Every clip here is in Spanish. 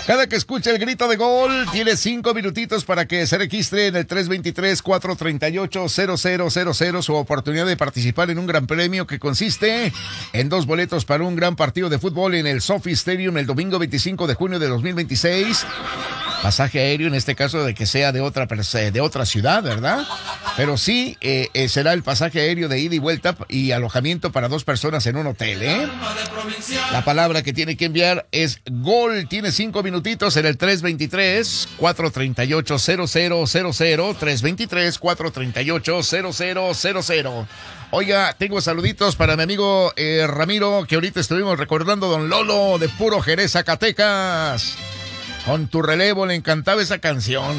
Cada que escuche el grito de gol, tiene 5 minutitos para que se registre en el 323-438-0000 su oportunidad de participar en un gran premio que consiste en 2 boletos para un gran partido de fútbol en el SoFi Stadium el domingo 25 de junio de 2026. Pasaje aéreo, en este caso de que sea de otra ciudad, ¿verdad? Pero sí será el pasaje aéreo de ida y vuelta y alojamiento para 2 personas en un hotel, ¿eh? La palabra que tiene que enviar es gol. Tiene 5 minutitos en el 323-438-0000. 323-438-0000. Oiga, tengo saluditos para mi amigo Ramiro, que ahorita estuvimos recordando Don Lolo de Puro Jerez, Zacatecas. Con tu relevo le encantaba esa canción.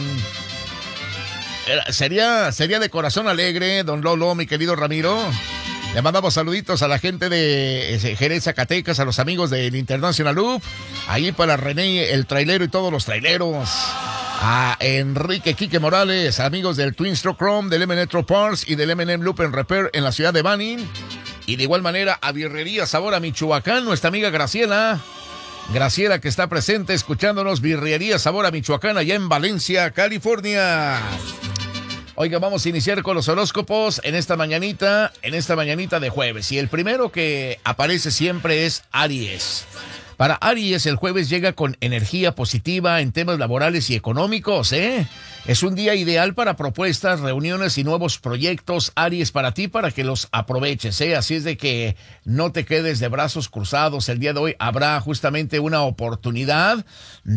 Sería de corazón alegre, Don Lolo, mi querido Ramiro. Le mandamos saluditos a la gente de Jerez, Zacatecas, a los amigos del International Loop, ahí para René, el trailero y todos los traileros. A Enrique Quique Morales, amigos del Twin Stroke Chrome, del M-Netro Parts y del M&M Loop and Repair en la ciudad de Banning. Y de igual manera a Birrería Sabor a Michoacán, nuestra amiga Graciela, que está presente escuchándonos. Birrería Sabor a Michoacán, allá en Valencia, California. Oiga, vamos a iniciar con los horóscopos en esta mañanita de jueves. Y el primero que aparece siempre es Aries. Para Aries, el jueves llega con energía positiva en temas laborales y económicos, ¿eh? Es un día ideal para propuestas, reuniones y nuevos proyectos, Aries, para ti, para que los aproveches, ¿eh? Así es de que no te quedes de brazos cruzados. El día de hoy habrá justamente una oportunidad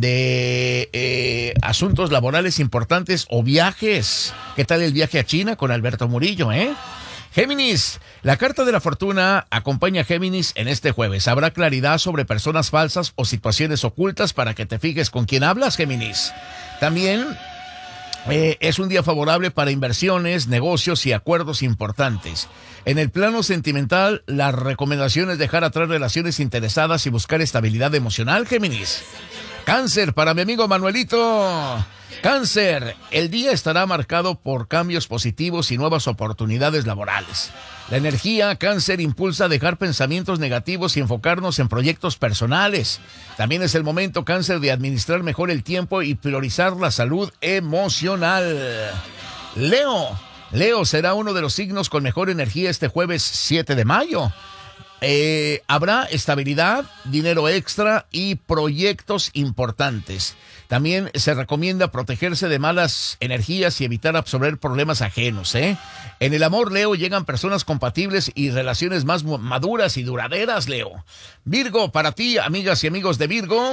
de asuntos laborales importantes o viajes. ¿Qué tal el viaje a China con Alberto Murillo, eh? Géminis, la carta de la fortuna acompaña a Géminis en este jueves. Habrá claridad sobre personas falsas o situaciones ocultas para que te fijes con quién hablas, Géminis. También es un día favorable para inversiones, negocios y acuerdos importantes. En el plano sentimental, la recomendación es dejar atrás relaciones interesadas y buscar estabilidad emocional, Géminis. Cáncer, para mi amigo Manuelito. Cáncer, el día estará marcado por cambios positivos y nuevas oportunidades laborales. La energía Cáncer impulsa a dejar pensamientos negativos y enfocarnos en proyectos personales. También es el momento, Cáncer, de administrar mejor el tiempo y priorizar la salud emocional. Leo será uno de los signos con mejor energía este jueves 7 de mayo. Habrá estabilidad, dinero extra y proyectos importantes. También se recomienda protegerse de malas energías y evitar absorber problemas ajenos, ¿eh? En el amor, Leo, llegan personas compatibles y relaciones más maduras y duraderas, Leo. Virgo, para ti, amigas y amigos de Virgo,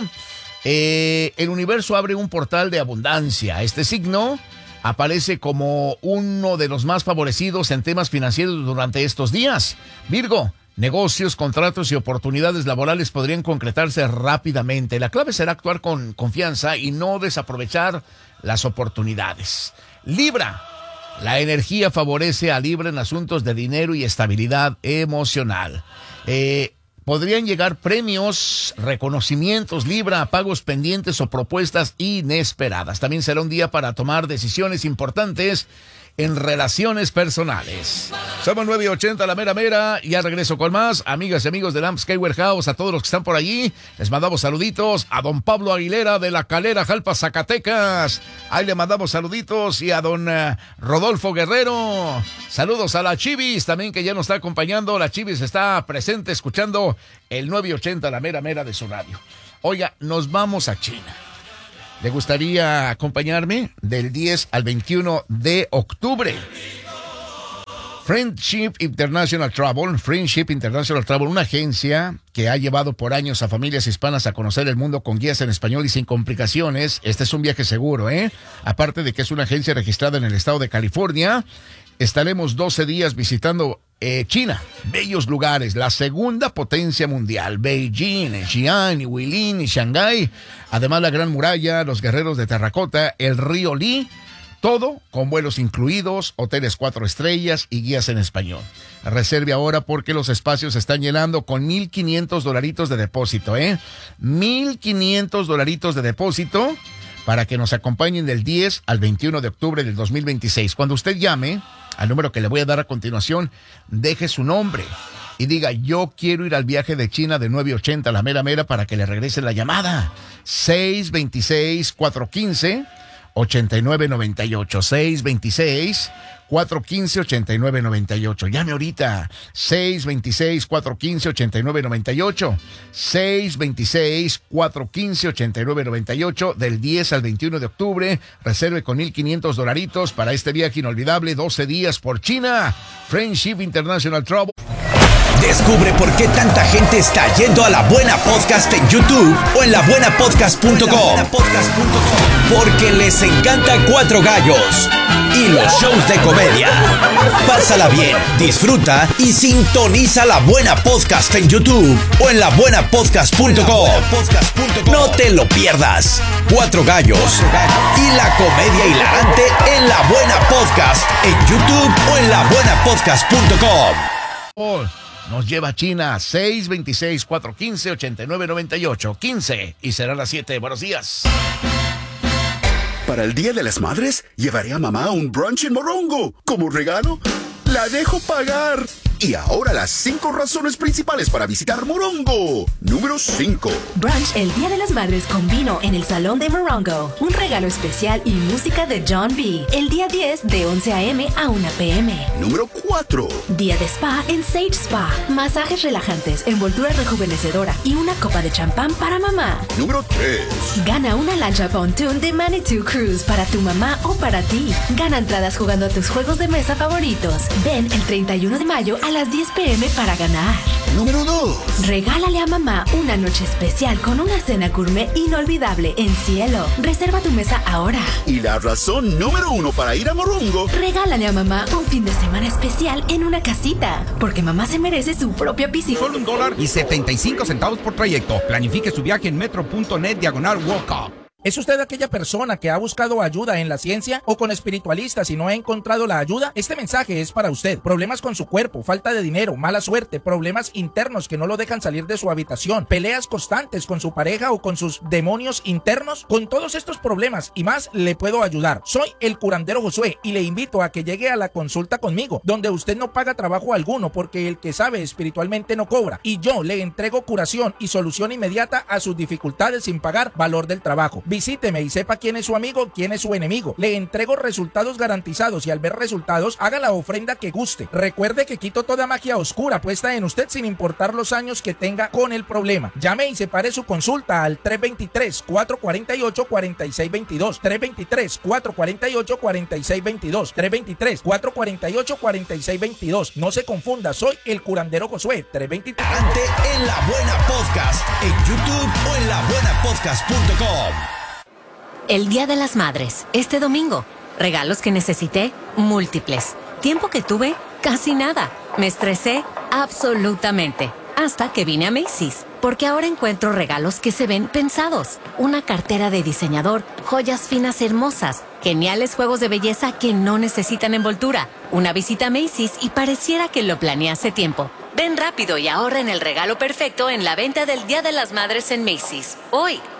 el universo abre un portal de abundancia. Este signo aparece como uno de los más favorecidos en temas financieros durante estos días. Virgo, negocios, contratos y oportunidades laborales podrían concretarse rápidamente. La clave será actuar con confianza y no desaprovechar las oportunidades. Libra, la energía favorece a Libra en asuntos de dinero y estabilidad emocional. Podrían llegar premios, reconocimientos, Libra, pagos pendientes o propuestas inesperadas. También será un día para tomar decisiones importantes en relaciones personales. Somos 9:80, la mera. Ya regreso con más. Amigas y amigos de Lamp Skyward House, a todos los que están por allí, les mandamos saluditos. A don Pablo Aguilera de La Calera, Jalpa, Zacatecas. Ahí le mandamos saluditos. Y a don Rodolfo Guerrero. Saludos a la Chivis también, que ya nos está acompañando. La Chivis está presente escuchando el 9:80, la mera de su radio. Oiga, nos vamos a China. ¿Le gustaría acompañarme del 10 al 21 de octubre? Friendship International Travel, una agencia que ha llevado por años a familias hispanas a conocer el mundo con guías en español y sin complicaciones. Este es un viaje seguro, ¿eh? Aparte de que es una agencia registrada en el estado de California, estaremos 12 días visitando China, bellos lugares, la segunda potencia mundial, Beijing, Xi'an, Huilin y Shanghái, además la Gran Muralla, los guerreros de terracota, el río Li, todo con vuelos incluidos, hoteles 4 estrellas y guías en español. Reserve ahora porque los espacios se están llenando con $1,500 de depósito, $1,500 de depósito para que nos acompañen del 10 al 21 de octubre del 2026. Cuando usted llame al número que le voy a dar a continuación, deje su nombre y diga, yo quiero ir al viaje de China de 980 a la mera mera para que le regresen la llamada. 626-415-8998. 626-415-8998. Llame ahorita. 626-415-8998. 626-415-8998. Del 10 al 21 de octubre. Reserve con $1,500 para este viaje inolvidable. 12 días por China. Friendship International Travel. Descubre por qué tanta gente está yendo a La Buena Podcast en YouTube o en labuenapodcast.com. Porque les encanta Cuatro Gallos y los shows de comedia. Pásala bien, disfruta y sintoniza La Buena Podcast en YouTube o en labuenapodcast.com. No te lo pierdas. Cuatro Gallos y la comedia hilarante en La Buena Podcast en YouTube o en labuenapodcast.com. Nos lleva a China. 626-415-8998. 15 y será las 7. Buenos días. Para el Día de las Madres, llevaré a mamá a un brunch en Morongo. Como regalo, la dejo pagar. Y ahora las 5 razones principales para visitar Morongo. Número 5. Brunch el Día de las Madres con vino en el Salón de Morongo. Un regalo especial y música de John B. El día 10 de 11 a.m. a 1 p.m. Número 4. Día de spa en Sage Spa. Masajes relajantes, envoltura rejuvenecedora y una copa de champán para mamá. Número 3. Gana una lancha pontoon de Manitou Cruise para tu mamá o para ti. Gana entradas jugando a tus juegos de mesa favoritos. Ven el 31 de mayo a las 10 p.m. para ganar. Número 2. Regálale a mamá una noche especial con una cena gourmet inolvidable en Cielo. Reserva tu mesa ahora. Y la razón número 1 para ir a Morongo. Regálale a mamá un fin de semana especial en una casita. Porque mamá se merece su propia piscina. Solo $1.75 por trayecto. Planifique su viaje en metro.net/Woka. ¿Es usted aquella persona que ha buscado ayuda en la ciencia o con espiritualistas y no ha encontrado la ayuda? Este mensaje es para usted. Problemas con su cuerpo, falta de dinero, mala suerte, problemas internos que no lo dejan salir de su habitación, peleas constantes con su pareja o con sus demonios internos. Con todos estos problemas y más le puedo ayudar. Soy el curandero Josué y le invito a que llegue a la consulta conmigo, donde usted no paga trabajo alguno porque el que sabe espiritualmente no cobra. Y yo le entrego curación y solución inmediata a sus dificultades sin pagar valor del trabajo. Visíteme y sepa quién es su amigo, quién es su enemigo. Le entrego resultados garantizados y al ver resultados, haga la ofrenda que guste. Recuerde que quito toda magia oscura puesta en usted sin importar los años que tenga con el problema. Llame y separe su consulta al 323-448-4622. 323-448-4622. 323-448-4622. No se confunda, soy el curandero Josué. 323. En La Buena Podcast en YouTube o en labuenapodcast.com. El Día de las Madres, este domingo. Regalos que necesité, múltiples. Tiempo que tuve, casi nada. Me estresé, absolutamente. Hasta que vine a Macy's. Porque ahora encuentro regalos que se ven pensados. Una cartera de diseñador, joyas finas hermosas, geniales juegos de belleza que no necesitan envoltura. Una visita a Macy's y pareciera que lo planeé hace tiempo. Ven rápido y ahorra en el regalo perfecto en la venta del Día de las Madres en Macy's. Hoy,